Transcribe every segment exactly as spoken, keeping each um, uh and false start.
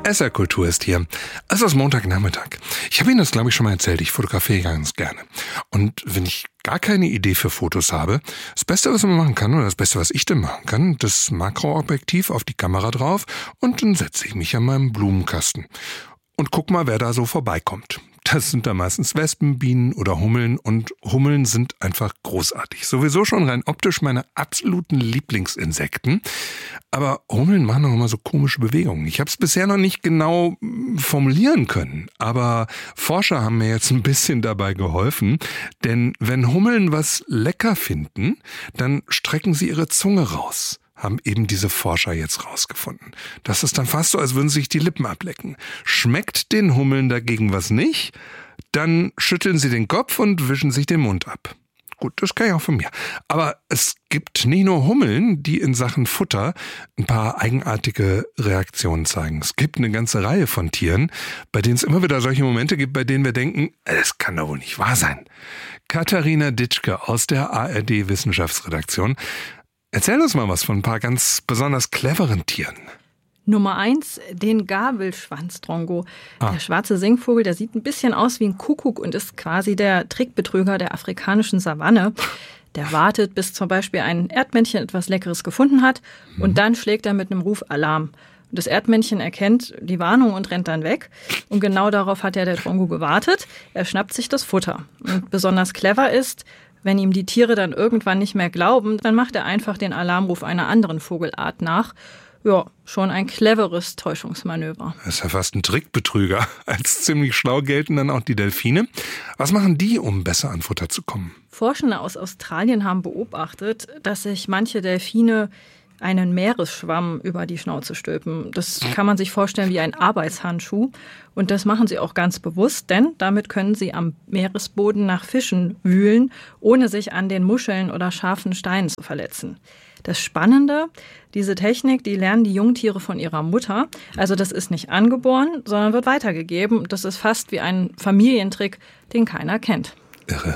S R-Kultur ist hier. Es ist Montagnachmittag. Ich habe Ihnen das, glaube ich, schon mal erzählt. Ich fotografiere ganz gerne. Und wenn ich gar keine Idee für Fotos habe, das Beste, was man machen kann, oder das Beste, was ich denn machen kann, das Makroobjektiv auf die Kamera drauf und dann setze ich mich an meinem Blumenkasten und guck mal, wer da so vorbeikommt. Das sind da meistens Wespen, Bienen oder Hummeln und Hummeln sind einfach großartig. Sowieso schon rein optisch meine absoluten Lieblingsinsekten. Aber Hummeln machen auch immer so komische Bewegungen. Ich habe es bisher noch nicht genau formulieren können, aber Forscher haben mir jetzt ein bisschen dabei geholfen. Denn wenn Hummeln was lecker finden, dann strecken sie ihre Zunge raus. Haben eben diese Forscher jetzt rausgefunden. Das ist dann fast so, als würden sie sich die Lippen ablecken. Schmeckt den Hummeln dagegen was nicht, dann schütteln sie den Kopf und wischen sich den Mund ab. Gut, das kann ich auch von mir. Aber es gibt nicht nur Hummeln, die in Sachen Futter ein paar eigenartige Reaktionen zeigen. Es gibt eine ganze Reihe von Tieren, bei denen es immer wieder solche Momente gibt, bei denen wir denken, es kann doch wohl nicht wahr sein. Katharina Ditschke aus der A R D-Wissenschaftsredaktion. Erzähl uns mal was von ein paar ganz besonders cleveren Tieren. Nummer eins, den Gabelschwanzdrongo. Ah. Der schwarze Singvogel, der sieht ein bisschen aus wie ein Kuckuck und ist quasi der Trickbetrüger der afrikanischen Savanne. Der wartet, bis zum Beispiel ein Erdmännchen etwas Leckeres gefunden hat und mhm. dann schlägt er mit einem Ruf Alarm. Und das Erdmännchen erkennt die Warnung und rennt dann weg. Und genau darauf hat ja der Drongo gewartet. Er schnappt sich das Futter. Und besonders clever ist, wenn ihm die Tiere dann irgendwann nicht mehr glauben, dann macht er einfach den Alarmruf einer anderen Vogelart nach. Ja, schon ein cleveres Täuschungsmanöver. Das ist ja fast ein Trickbetrüger. Als ziemlich schlau gelten dann auch die Delfine. Was machen die, um besser an Futter zu kommen? Forschende aus Australien haben beobachtet, dass sich manche Delfine einen Meeresschwamm über die Schnauze stülpen. Das kann man sich vorstellen wie ein Arbeitshandschuh. Und das machen sie auch ganz bewusst, denn damit können sie am Meeresboden nach Fischen wühlen, ohne sich an den Muscheln oder scharfen Steinen zu verletzen. Das Spannende, diese Technik, die lernen die Jungtiere von ihrer Mutter. Also das ist nicht angeboren, sondern wird weitergegeben. Das ist fast wie ein Familientrick, den keiner kennt. Irre.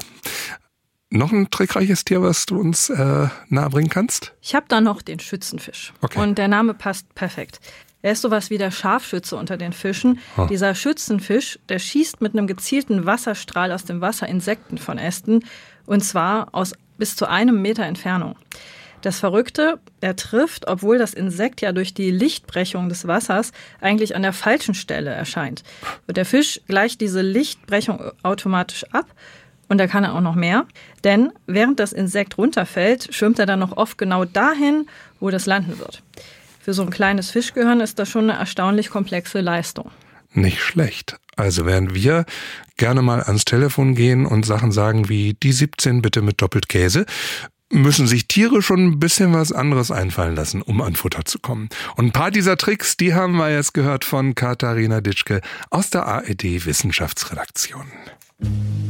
Noch ein trickreiches Tier, was du uns äh, nahebringen kannst? Ich habe da noch den Schützenfisch. Okay. Und der Name passt perfekt. Er ist sowas wie der Scharfschütze unter den Fischen. Oh. Dieser Schützenfisch, der schießt mit einem gezielten Wasserstrahl aus dem Wasser Insekten von Ästen. Und zwar aus bis zu einem Meter Entfernung. Das Verrückte, er trifft, obwohl das Insekt ja durch die Lichtbrechung des Wassers eigentlich an der falschen Stelle erscheint. Und der Fisch gleicht diese Lichtbrechung automatisch ab. Und da kann er auch noch mehr, denn während das Insekt runterfällt, schwimmt er dann noch oft genau dahin, wo das landen wird. Für so ein kleines Fischgehirn ist das schon eine erstaunlich komplexe Leistung. Nicht schlecht. Also während wir gerne mal ans Telefon gehen und Sachen sagen wie die siebzehn bitte mit doppelt Käse, müssen sich Tiere schon ein bisschen was anderes einfallen lassen, um an Futter zu kommen. Und ein paar dieser Tricks, die haben wir jetzt gehört von Katharina Ditschke aus der A R D-Wissenschaftsredaktion.